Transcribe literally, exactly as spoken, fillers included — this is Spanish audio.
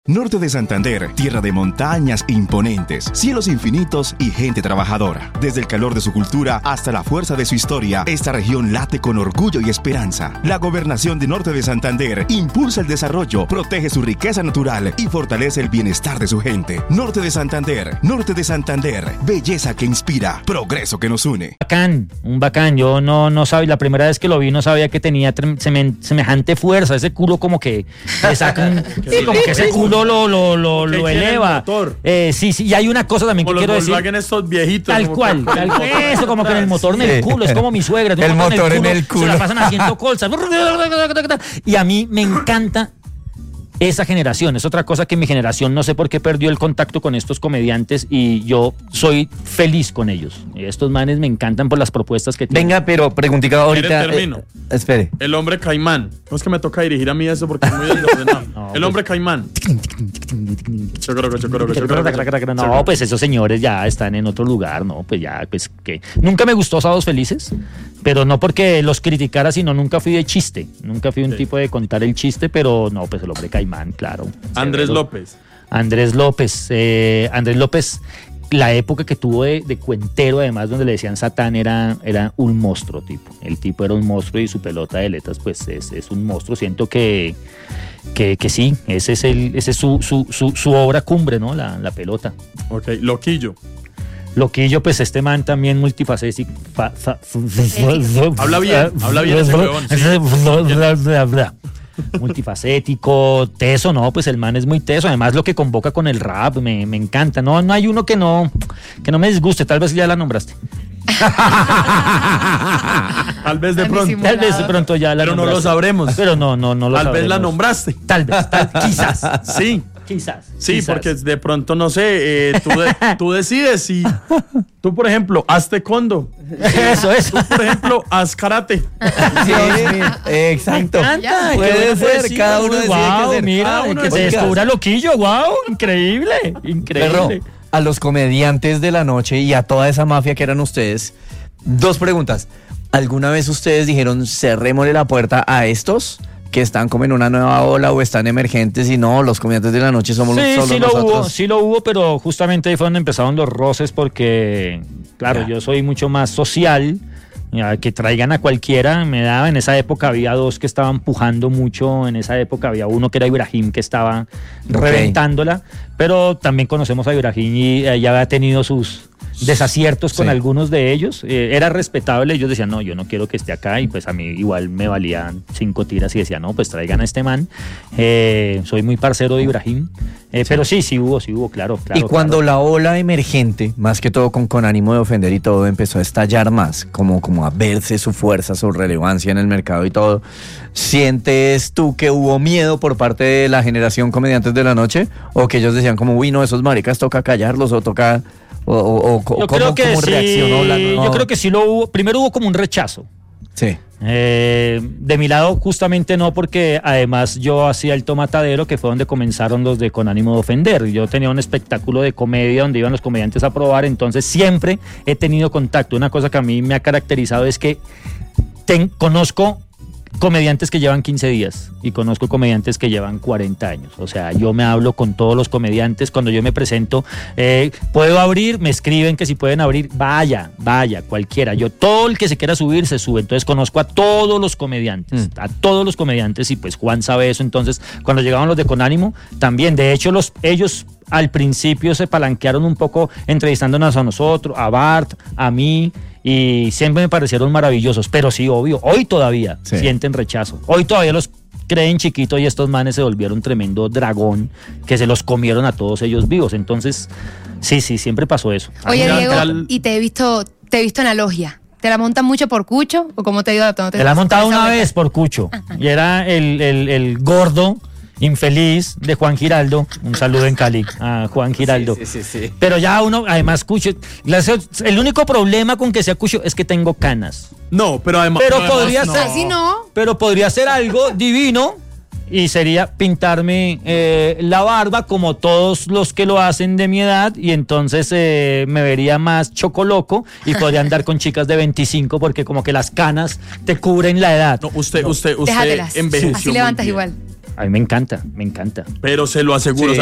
Norte de Santander, tierra de montañas imponentes, cielos infinitos y gente trabajadora. Desde el calor de su cultura hasta la fuerza de su historia, esta región late con orgullo y esperanza. La gobernación de Norte de Santander impulsa el desarrollo, protege su riqueza natural y fortalece el bienestar de su gente. Norte de Santander, Norte de Santander, belleza que inspira, progreso que nos une. Bacán, un bacán. Yo no, no sabía, la primera vez que lo vi no sabía que tenía trem- semen- semejante fuerza. Ese culo como que le sacan, sí, como que ese culo lo, lo, lo, lo eleva. Eh, sí, sí, y hay una cosa también como que quiero los decir. estos viejitos. Tal cual, tal cual. Eso, como que en el motor en el culo, es como mi suegra. El motor en el culo. Se la pasan haciendo colzas. Y a mí me encanta esa generación. Es otra cosa que mi generación no sé por qué perdió el contacto con estos comediantes y yo soy feliz con ellos. Estos manes me encantan por las propuestas que tienen. Venga, pero preguntica ahorita. termino. Eh, espere. El hombre caimán. No es que me toca dirigir a mí eso porque es muy desordenado. No, el hombre caimán. No, pues esos señores ya están en otro lugar, ¿no? Pues ya, pues que. Nunca me gustó Sábados Felices, pero no porque los criticara, sino nunca fui de chiste. Nunca fui un sí. tipo de contar el chiste, pero no, pues el hombre caimán, claro. Andrés severo. López. Andrés López. Eh, Andrés López, la época que tuvo de, de cuentero, además, donde le decían Satán, era, era un monstruo, tipo. El tipo era un monstruo y su pelota de letras, pues es, es un monstruo. Siento que. Que, que sí, ese es, el, ese es su, su, su, su obra cumbre, ¿no? La, la pelota. Ok, Loquillo. Loquillo, pues este man también multifacético. Fa, fa, habla bien, habla bien ese huevón. Sí. Multifacético, teso, no, pues el man es muy teso. Además, lo que convoca con el rap me, me encanta. No, no hay uno que no, que no me disguste. Tal vez ya la nombraste. Tal vez de pronto. Tal vez de pronto ya la Pero nombraste. no lo sabremos. Pero no, no, no lo Tal sabremos. vez la nombraste. Tal vez, tal, quizás. Sí. Quizás. Sí, quizás. porque de pronto, no sé, eh, tú, de, tú decides si tú, por ejemplo, haz taekwondo. Eso, eso. Tú, por ejemplo, haz karate. Sí, exacto. Encanta, puede ser, decir, cada uno decide wow, qué hacer. Mira, Uno que se decide. descubra Loquillo, wow, increíble, increíble. Perro, a los comediantes de la noche y a toda esa mafia que eran ustedes, dos preguntas. ¿Alguna vez ustedes dijeron cerrémosle la puerta a estos que están como en una nueva ola o están emergentes y no, los comediantes de la noche somos sí, solo sí nosotros? Lo hubo, sí lo hubo, pero justamente ahí fue donde empezaron los roces porque, claro, ya. yo soy mucho más social, ya, que traigan a cualquiera, me daba, en esa época había dos que estaban pujando mucho, en esa época había uno que era Ibrahim que estaba okay. reventándola, pero también conocemos a Ibrahim y eh, ya había tenido sus desaciertos con sí. algunos de ellos, eh, era respetable, ellos decían, no, yo no quiero que esté acá y pues a mí igual me valían cinco tiras y decían, no, pues traigan a este man, eh, soy muy parcero de Ibrahim, eh, sí. pero sí, sí hubo, sí hubo, claro, claro. Y cuando claro. la ola emergente, más que todo con, con ánimo de ofender y todo, empezó a estallar más, como, como a verse su fuerza, su relevancia en el mercado y todo, ¿sientes tú que hubo miedo por parte de la generación comediantes de la noche? ¿O que ellos decían como, uy, no, esos maricas toca callarlos o toca... O, o, o, yo ¿cómo, creo que cómo sí, reaccionó la no? Yo creo que sí lo hubo. Primero hubo como un rechazo. Sí. Eh, de mi lado, justamente no, porque además yo hacía el Tomatadero, que fue donde comenzaron los de Con Ánimo de Ofender. Yo tenía un espectáculo de comedia donde iban los comediantes a probar, entonces siempre he tenido contacto. Una cosa que a mí me ha caracterizado es que ten, conozco comediantes que llevan quince días y conozco comediantes que llevan cuarenta años. O sea, yo me hablo con todos los comediantes. Cuando yo me presento, eh, puedo abrir, me escriben que si pueden abrir, vaya, vaya, cualquiera. Yo, todo el que se quiera subir, se sube. Entonces conozco a todos los comediantes, mm. a todos los comediantes y pues Juan sabe eso. Entonces, cuando llegaban los de Con Ánimo, también, de hecho, los ellos al principio se palanquearon un poco entrevistándonos a nosotros, a Bart, a mí, y siempre me parecieron maravillosos, pero sí, obvio, hoy todavía sí. sienten rechazo, hoy todavía los creen chiquitos y estos manes se volvieron un tremendo dragón que se los comieron a todos ellos vivos, entonces sí, sí, siempre pasó eso. Oye, Diego, al... y te he visto, te he visto en la logia. ¿Te la montan mucho por Cucho o cómo te ha ido adaptando? Te la he montado una vez por Cucho. Ajá. Y era el, el, el gordo infeliz de Juan Giraldo. Un saludo en Cali a Juan Giraldo. Sí, sí, sí, sí. Pero ya uno, además, Cucho, el único problema con que sea Cucho es que tengo canas. No, pero además. Pero además, podría no. ser. Así no. Pero podría ser algo divino. Y sería pintarme eh, la barba como todos los que lo hacen de mi edad y entonces eh, me vería más chocoloco y podría andar con chicas de veinticinco porque como que las canas te cubren la edad. No, usted, no. usted, usted Déjatelas. envejeció. Así levantas igual. A mí me encanta, me encanta. Pero se lo aseguro. Sí.